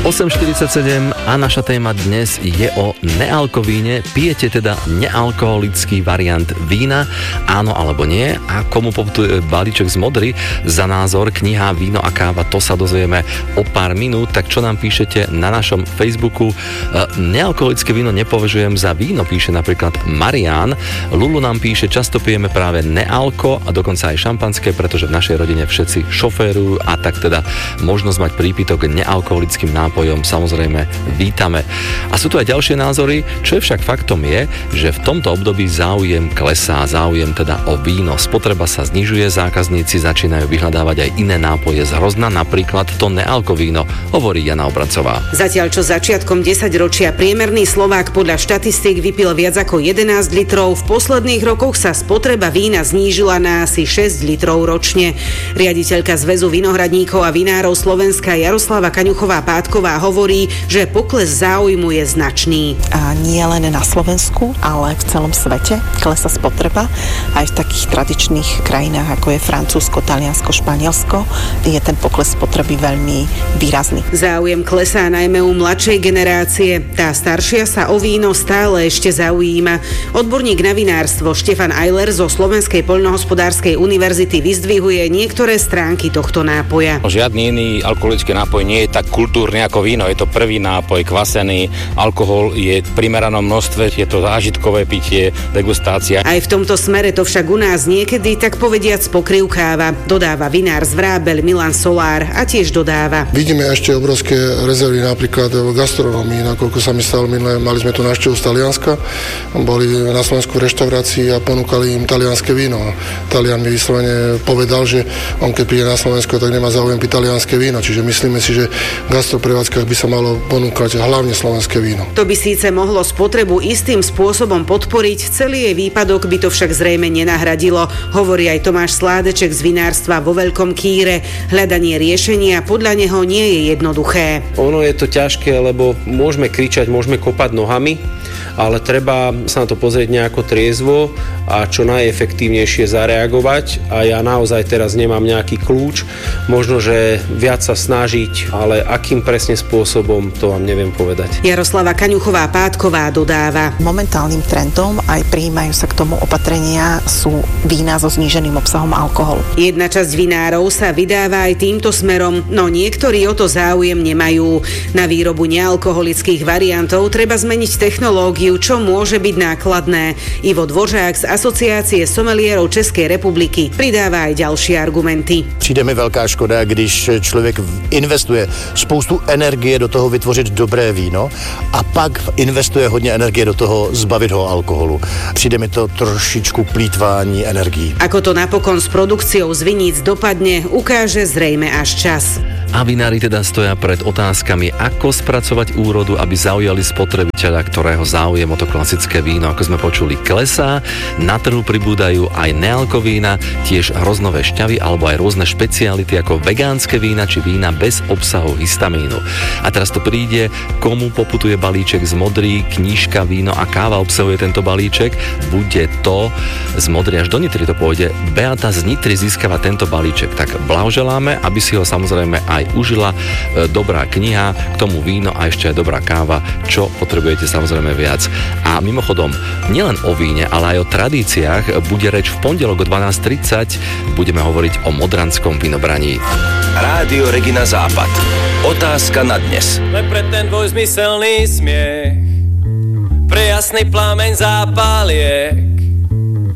8.47 a naša téma dnes je o nealkovíne. Pijete teda nealkoholický variant vína? Áno alebo nie? A komu poputuje balíček z Modry? Za názor kniha Víno a káva, to sa dozvieme o pár minút. Tak čo nám píšete na našom Facebooku? Nealkoholické víno nepovažujem za víno, píše napríklad Marián. Lulu nám píše, často pijeme práve nealko a dokonca aj šampanské, pretože v našej rodine všetci šoférujú a tak teda možnosť mať prípitok nealkoholickým nápojom samozrejme vítame. A sú tu aj ďalšie názory, čo je však faktom je, že v tomto období záujem klesá, záujem teda o víno. Spotreba sa znižuje, zákazníci začínajú vyhľadávať aj iné nápoje z hrozna, napríklad to nealkovíno, hovorí Jana Obrancová. Zatiaľ čo začiatkom 10 ročia priemerný Slovák podľa štatistík vypil viac ako 11 litrov, v posledných rokoch sa spotreba vína znížila na asi 6 litrov ročne. Riaditeľka Zväzu vinohradníkov a vinárov Slovenska Jaroslava Kaňuchová-Pátková hovorí, že pokles záujmu je značný. A nie len na Slovensku, ale v celom svete klesá spotreba. Aj v takých tradičných krajinách, ako je Francúzsko, Taliansko, Španielsko, je ten pokles spotreby veľmi výrazný. Záujem klesá najmä u mladšej generácie. Tá staršia sa o víno stále ešte zaujíma. Odborník na vinárstvo Štefan Ajler zo Slovenskej poľnohospodárskej univerzity vyzdvihuje niektoré stránky tohto nápoja. Žiadny iný alkoholický nápoj nie je tak kultúrny ako víno. Je to prvý nápoj, kvasený, alkohol je v primeranom množstve, je to zážitkové pitie, degustácia. Aj v tomto smere to však u nás niekedy, tak povediac, pokrivkáva, dodáva vinár z Vrábel Milan Solár a tiež dodáva. Vidíme ešte obrovské rezervy napríklad v gastronomii, nakoľko sa mi stalo minulé, mali sme tu návštevu z Talianska, boli na Slovensku v reštaurácii a ponúkali im talianske víno. Talian mi vyslovene povedal, že on keď príde na Slovensko, tak nemá záujem piť talianske víno, čiže myslíme si, že gastroprevádzkach by sa malo ponúkať hlavne slovenské víno. To by síce mohlo spotrebu istým spôsobom podporiť, celý jej výpadok by to však zrejme nenahradilo, hovorí aj Tomáš Sládeček z vinárstva vo Veľkom Kýre. Hľadanie riešenia podľa neho nie je jednoduché. Ono je to ťažké, lebo môžeme kričať, môžeme kopať nohami, ale treba sa na to pozrieť nejako triezvo a čo najefektívnejšie zareagovať. A ja naozaj teraz nemám nejaký kľúč, možno, že viac sa snažiť, ale akým presne spôsobom, to vám neviem povedať. Jaroslava Kaňuchová-Pátková dodáva. Momentálnym trendom, aj prijímajú sa k tomu opatrenia, sú vína so zníženým obsahom alkoholu. Jedna časť vinárov sa vydáva aj týmto smerom, no niektorí o to záujem nemajú. Na výrobu nealkoholických variantov treba zmeniť technológiu, čo môže byť nákladné. Ivo Dvořák z Asociácie somelierov Českej republiky pridáva aj ďalšie argumenty. Přijde mi veľká škoda, když člověk investuje spoustu energie do toho vytvořit dobré víno a pak investuje hodně energie do toho zbavit ho alkoholu. Přijde mi to trošičku plýtvání energií. Ako to napokon s produkciou z viníc dopadne, ukáže zrejme až čas. A vinári teda stoja pred otázkami, ako spracovať úrodu, aby zaujali spotrebiteľa, ktorého záujem o to klasické víno, ako sme počuli, klesá. Na trhu pribúdajú aj nealkovína, tiež hroznové šťavy alebo aj rôzne špeciality ako vegánske vína či vína bez obsahu histamínu. A teraz to príde, komu poputuje balíček z Modry, knižka Víno a káva obsahuje tento balíček. Bude to z Modry až do Nitry to pôjde. Beata z Nitry získava tento balíček. Tak blahoželáme, aby si ho samozrejme aj užila. Dobrá kniha, k tomu víno a ešte aj dobrá káva, čo potrebujete samozrejme viac. A mimochodom, nielen o víne, ale aj o tradíciách bude reč v pondelok o 12:30. Budeme hovoriť o modranskom vinobraní. Rádio Regina Západ. Otázka na dnes. Len pre ten dvojzmyselný smiech, pre jasný plameň zápaliek,